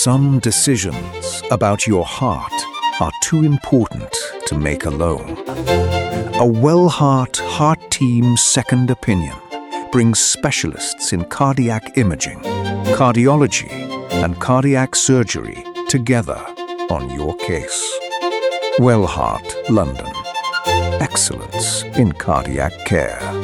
Some decisions about your heart are too important to make alone. A Wellheart Heart Team Second Opinion brings specialists in cardiac imaging, cardiology, and cardiac surgery together on your case. Wellheart, London. Excellence in cardiac care.